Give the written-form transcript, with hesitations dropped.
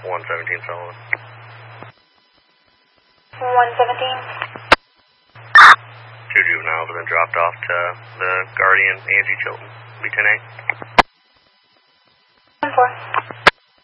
117 Sullivan. 117. Two juveniles have been dropped off to the Guardian, Angie Chilton, B 10-8. 10-4.